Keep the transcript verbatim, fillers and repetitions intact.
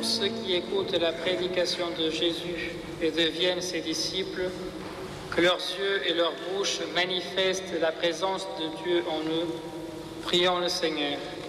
tous ceux qui écoutent la prédication de Jésus et deviennent ses disciples, que leurs yeux et leurs bouches manifestent la présence de Dieu en eux. Prions le Seigneur.